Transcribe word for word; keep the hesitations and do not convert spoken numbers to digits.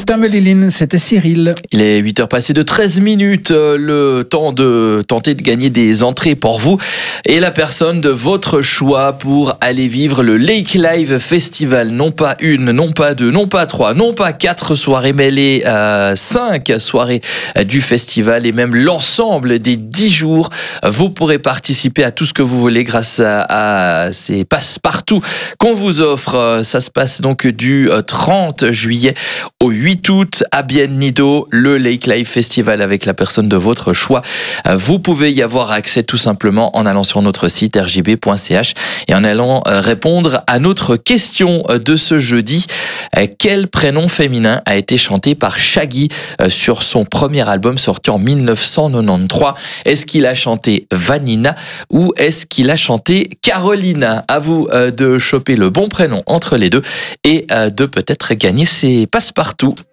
Liline, c'était Cyril. Il est huit heures passées de treize minutes, le temps de tenter de gagner des entrées pour vous et la personne de votre choix pour aller vivre le Lake Live Festival. Non pas une, non pas deux, non pas trois, non pas quatre soirées, mais les euh, cinq soirées du festival et même l'ensemble des dix jours. Vous pourrez participer à tout ce que vous voulez grâce à, à ces passe-partout qu'on vous offre. Ça se passe donc du trente juillet au huit août à Biennido, le Lake Live Festival avec la personne de votre choix. Vous pouvez y avoir accès tout simplement en allant sur notre site r j b point c h et en allant répondre à notre question de ce jeudi. Quel prénom féminin a été chanté par Shaggy sur son premier album sorti en mille neuf cent quatre-vingt-treize? Est-ce qu'il a chanté Vanina ou est-ce qu'il a chanté Carolina? À vous de choper le bon prénom entre les deux et de peut-être gagner ses passe-partout.